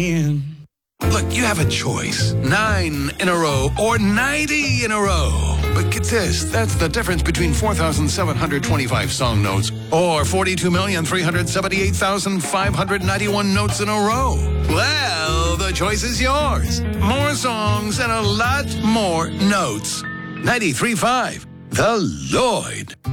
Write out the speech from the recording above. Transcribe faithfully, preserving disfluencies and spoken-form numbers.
Look, you have a choice. Nine in a row or ninety in a row. But get this, that's the difference between four thousand seven hundred twenty-five song notes or forty-two million three hundred seventy-eight thousand five hundred ninety-one notes in a row. Well, the choice is yours. More songs and a lot more notes. ninety-three point five, The Lloyd.